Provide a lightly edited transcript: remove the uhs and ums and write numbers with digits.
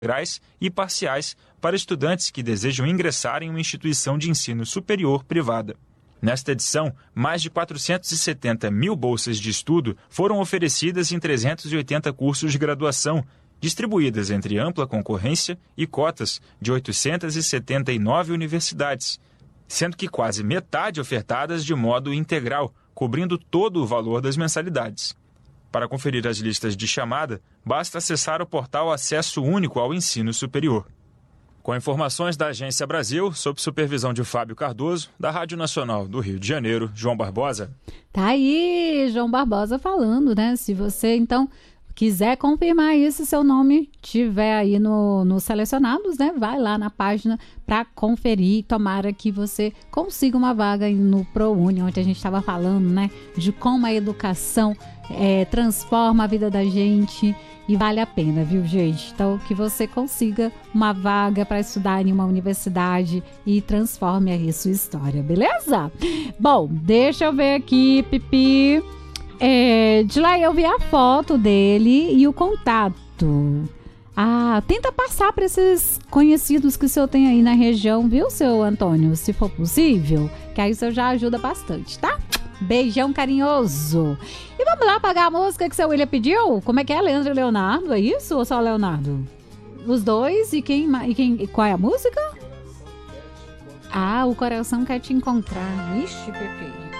integrais e parciais para estudantes que desejam ingressar em uma instituição de ensino superior privada. Nesta edição, mais de 470 mil bolsas de estudo foram oferecidas em 380 cursos de graduação, distribuídas entre ampla concorrência e cotas de 879 universidades, sendo que quase metade ofertadas de modo integral, cobrindo todo o valor das mensalidades. Para conferir as listas de chamada, basta acessar o portal Acesso Único ao Ensino Superior. Com informações da Agência Brasil, sob supervisão de Fábio Cardoso, da Rádio Nacional do Rio de Janeiro, João Barbosa. Tá aí, João Barbosa falando, né? Se você, então, quiser confirmar isso, seu nome tiver aí nos selecionados, né? Vai lá na página para conferir. Tomara que você consiga uma vaga no ProUni, onde a gente estava falando, né? De como a educação transforma a vida da gente e vale a pena, viu, gente? Então, que você consiga uma vaga para estudar em uma universidade e transforme aí sua história, beleza? Bom, deixa eu ver aqui, Pipi. De lá eu vi a foto dele e o contato. Tenta passar para esses conhecidos que o senhor tem aí na região, viu, seu Antônio? Se for possível, que aí o senhor já ajuda bastante, tá? Beijão carinhoso. E vamos lá pagar a música que o seu William pediu? Como é que é? Leandro e Leonardo, é isso? Ou só Leonardo? Os dois? E qual é a música? O coração quer te encontrar. Ixi, Pepe.